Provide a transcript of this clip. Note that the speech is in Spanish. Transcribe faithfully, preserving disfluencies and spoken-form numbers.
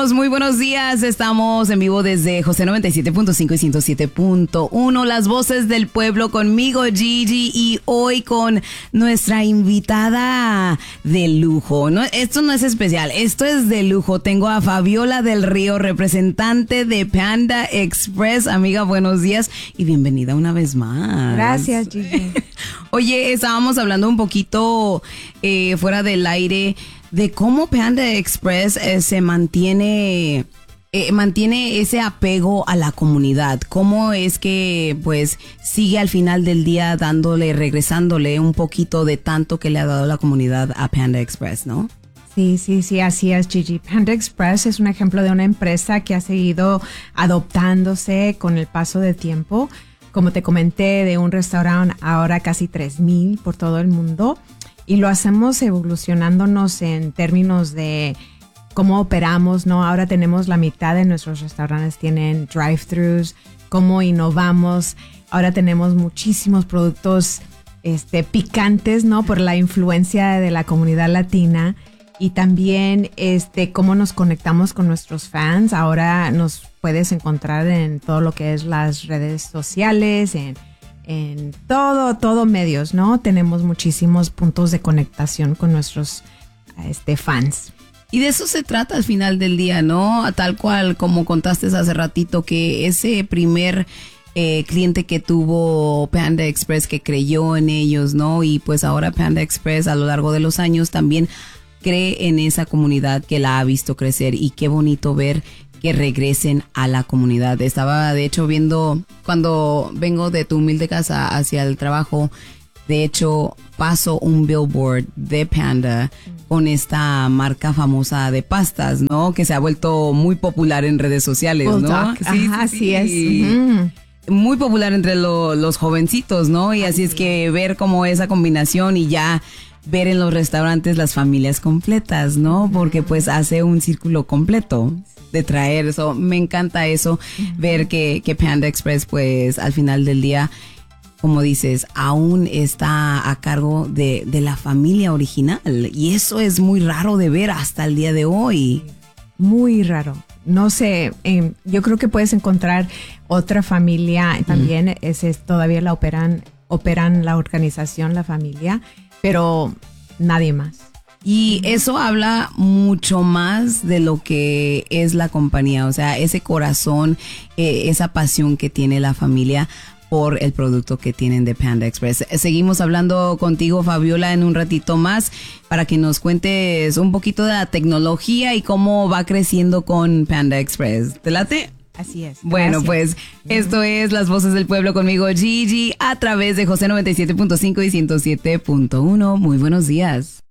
estamos? Muy buenos días. Estamos en vivo desde José noventa y siete punto cinco y ciento siete punto uno. Las voces del pueblo conmigo, Gigi, y hoy con nuestra invitada de lujo. No, esto no es especial, esto es de lujo. Tengo a Fabiola del Río, representante de Panda Express. Amiga, buenos días y bienvenida una vez más. Gracias, Gigi. Oye, estábamos hablando un poquito eh, fuera del aire de cómo Panda Express eh, se mantiene, eh, mantiene ese apego a la comunidad. Cómo es que pues sigue al final del día dándole, regresándole un poquito de tanto que le ha dado la comunidad a Panda Express, ¿no? Sí, sí, sí, así es, Gigi. Panda Express es un ejemplo de una empresa que ha seguido adoptándose con el paso del tiempo. Como te comenté, de un restaurante ahora casi tres mil por todo el mundo. Y lo hacemos evolucionándonos en términos de cómo operamos, ¿no? Ahora tenemos la mitad de nuestros restaurantes tienen drive-thrus, cómo innovamos. Ahora tenemos muchísimos productos este, picantes, ¿no? Por la influencia de la comunidad latina. Y también este, cómo nos conectamos con nuestros fans. Ahora nos puedes encontrar en todo lo que es las redes sociales, en En todo, todo medios, ¿no? Tenemos muchísimos puntos de conectación con nuestros este, fans. Y de eso se trata al final del día, ¿no? Tal cual como contaste hace ratito, que ese primer eh, cliente que tuvo Panda Express, que creyó en ellos, ¿no? Y pues ahora Panda Express a lo largo de los años también cree en esa comunidad que la ha visto crecer. Y qué bonito ver que regresen a la comunidad. Estaba de hecho viendo cuando vengo de tu humilde casa hacia el trabajo, de hecho paso un billboard de Panda con esta marca famosa de pastas, ¿no? Que se ha vuelto muy popular en redes sociales, ¿no? Bulldog. Sí, Ajá, sí, así sí. es. Uh-huh. Muy popular entre lo, los jovencitos, ¿no? Y así es que ver como esa combinación y ya ver en los restaurantes las familias completas, ¿no? Porque pues hace un círculo completo de traer eso. Me encanta eso, uh-huh. ver que, que Panda Express pues al final del día, como dices, aún está a cargo de, de la familia original. Y eso es muy raro de ver hasta el día de hoy. Muy raro. No sé, eh, yo creo que puedes encontrar otra familia, también uh-huh. es, es, todavía la operan, operan la organización, la familia, pero nadie más. Y eso habla mucho más de lo que es la compañía, o sea, ese corazón, eh, esa pasión que tiene la familia por el producto que tienen de Panda Express. Seguimos hablando contigo, Fabiola, en un ratito más para que nos cuentes un poquito de la tecnología y cómo va creciendo con Panda Express. ¿Te late? Así es. Bueno, gracias. pues esto es Las Voces del Pueblo conmigo, Gigi, a través de José noventa y siete punto cinco y ciento siete punto uno. Muy buenos días.